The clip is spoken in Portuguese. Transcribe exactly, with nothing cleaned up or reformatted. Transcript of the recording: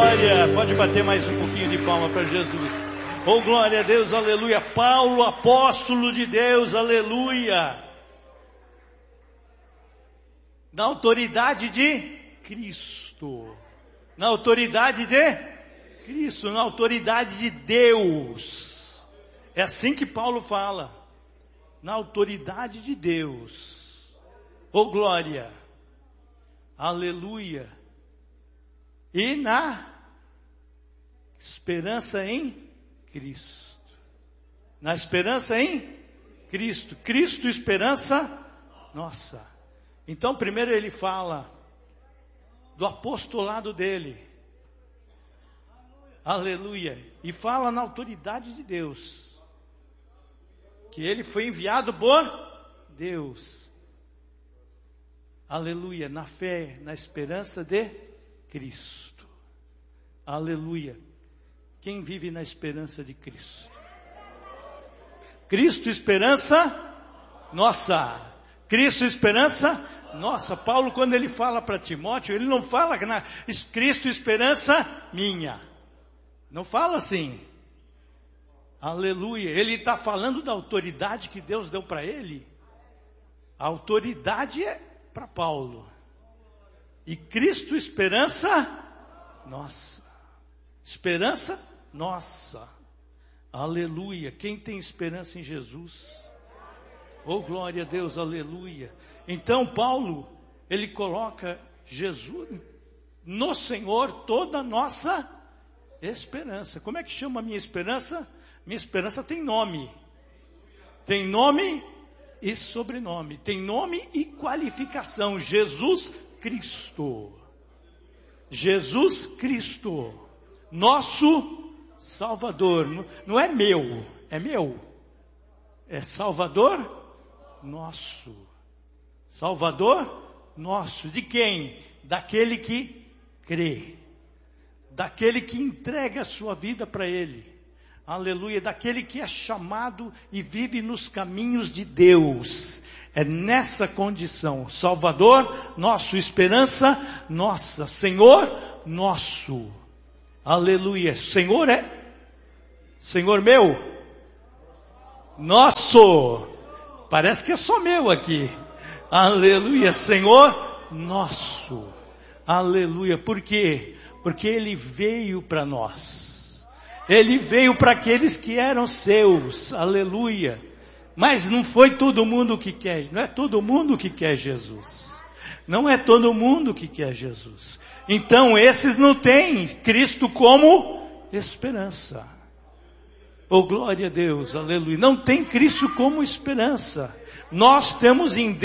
glória. Pode bater mais um pouquinho de palma para Jesus. Oh, glória a Deus, aleluia. Paulo, apóstolo de Deus, aleluia. Na autoridade de Cristo. Na autoridade de Cristo, na autoridade de Deus. É assim que Paulo fala. Na autoridade de Deus. Oh, glória. Aleluia. E na esperança em Cristo. Na esperança em Cristo. Cristo, esperança nossa. Então, primeiro ele fala do apostolado dele. Aleluia. E fala na autoridade de Deus. Que ele foi enviado por Deus. Aleluia. Na fé, na esperança de Cristo. Aleluia. Quem vive na esperança de Cristo? Cristo, esperança nossa. Cristo, esperança nossa. Paulo, quando ele fala para Timóteo, ele não fala que na Cristo, esperança minha. Não fala assim. Aleluia. Ele está falando da autoridade que Deus deu para ele. A autoridade é para Paulo. E Cristo, esperança nossa. Esperança nossa. Aleluia. Quem tem esperança em Jesus? Oh, glória a Deus, aleluia. Então Paulo, ele coloca Jesus no Senhor toda a nossa esperança. Como é que chama a minha esperança? Minha esperança tem nome. Tem nome e sobrenome. Tem nome e qualificação. Jesus Cristo. Jesus Cristo. Nosso Salvador. Não é meu, é meu. É Salvador nosso. Salvador nosso. De quem? Daquele que crê. Daquele que entrega a sua vida para Ele. Aleluia. Daquele que é chamado e vive nos caminhos de Deus. É nessa condição. Salvador nosso. Esperança nossa. Senhor nosso. Aleluia. Senhor é? Senhor meu? Nosso. Parece que é só meu aqui. Aleluia. Senhor nosso. Aleluia. Por quê? Porque Ele veio para nós. Ele veio para aqueles que eram seus. Aleluia. Mas não foi todo mundo que quer. Não é todo mundo que quer Jesus. Não é todo mundo que quer Jesus. Então esses não têm Cristo como esperança. Oh, glória a Deus, aleluia. Não tem Cristo como esperança. Nós temos em Deus